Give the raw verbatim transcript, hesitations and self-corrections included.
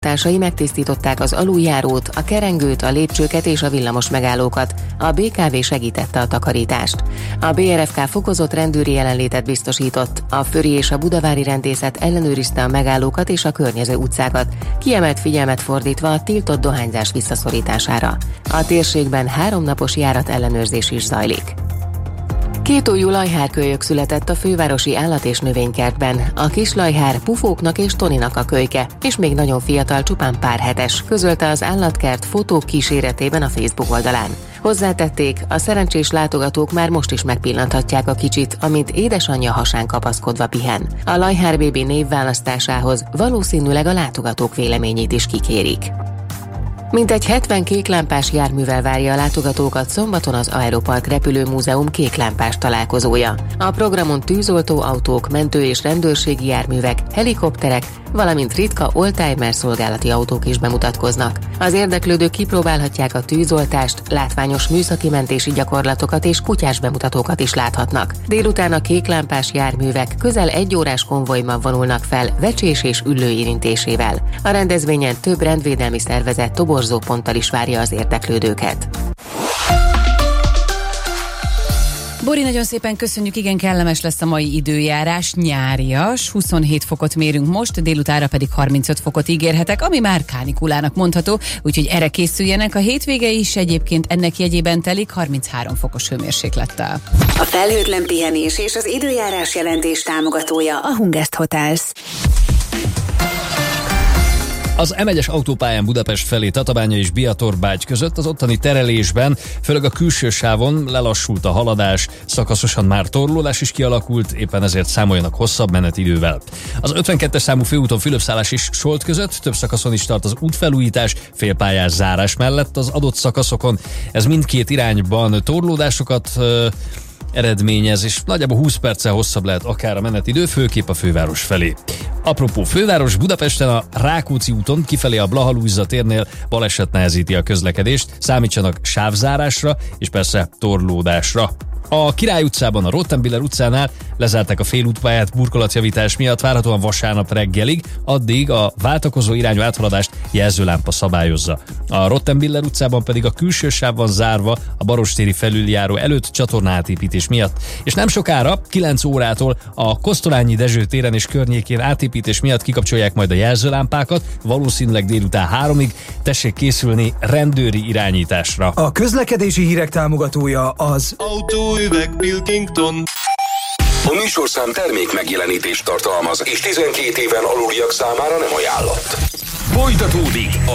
Társai megtisztították az aluljárót, a kerengőt, a lépcsőket és a villamos megállókat. A bé ká vé segítette a takarítást. A bé er ef ká fokozott rendőri jelenlétet biztosított. A Föri és a Budavári rendészet ellenőrizte a megállókat és a környező utcákat, kiemelt figyelmet fordítva a tiltott dohányzás visszaszorítására. A térségben háromnapos járat ellenőrzés is zajlik. Kétújú lajhárkölyök született a fővárosi állat- és növénykertben. A kis lajhár Pufóknak és Toninak a kölyke, és még nagyon fiatal, csupán pár hetes, közölte az állatkert fotók kíséretében a Facebook oldalán. Hozzátették, a szerencsés látogatók már most is megpillanthatják a kicsit, amint édesanyja hasán kapaszkodva pihen. A lajhár bébi név választásához valószínűleg a látogatók véleményét is kikérik. Mintegy hetven kéklámpás járművel várja a látogatókat szombaton az Aeropark Repülőmúzeum kéklámpás találkozója. A programon tűzoltó autók, mentő- és rendőrségi járművek, helikopterek, valamint ritka oldtimer szolgálati autók is bemutatkoznak. Az érdeklődők kipróbálhatják a tűzoltást, látványos műszaki mentési gyakorlatokat és kutyás bemutatókat is láthatnak. Délután a kéklámpás járművek közel egy órás konvojban vonulnak fel vecsés és üllő érintésével. A rendezvényen több rendvédelmi szervezet toborzóponttal is várja az érdeklődőket. Bori, nagyon szépen köszönjük, igen kellemes lesz a mai időjárás, nyárias, huszonhét fokot mérünk most, délutára pedig harmincöt fokot ígérhetek, ami már kánikulának mondható, úgyhogy erre készüljenek, a hétvége is egyébként ennek jegyében telik harminchárom fokos hőmérséklettel. A felhőtlen pihenés és az időjárás jelentés támogatója a Hungest Hotels. Az em egyes autópályán Budapest felé Tatabánya és Biatorbágy között az ottani terelésben, főleg a külső sávon lelassult a haladás, szakaszosan már torlódás is kialakult, éppen ezért számoljanak hosszabb menetidővel. Az ötvenkettes számú főúton Fülöpszállás és Solt között több szakaszon is tart az útfelújítás, félpályás zárás mellett az adott szakaszokon. Ez mindkét irányban torlódásokat ö, eredményez, és nagyjából húsz perccel hosszabb lehet akár a menetidő, főképp a főváros felé. Apropó főváros, Budapesten a Rákóczi úton kifelé a Blaha Lujza térnél baleset nehezíti a közlekedést, számítsanak sávzárásra és persze torlódásra. A Király utcában, a Rottenbiller utcánál lezárták a félútpályát burkolatjavítás miatt várhatóan vasárnap reggelig, addig a váltakozó irányú áthaladást jelzőlámpa szabályozza. A Rottenbiller utcában pedig a külső sáv van zárva a Barostéri felüljáró előtt csatornaátépítés miatt. És nem sokára, kilenc órától a Kosztolányi Dezső téren és környékén átépítés miatt kikapcsolják majd a jelzőlámpákat, valószínűleg délután háromig, tessék készülni rendőri irányításra. A közlekedési hírek támogatója az Autóüveg Pilkington. A műsorszám termék megjelenítést tartalmaz, és tizenkét éven aluliak számára nem ajánlott. Folytatódik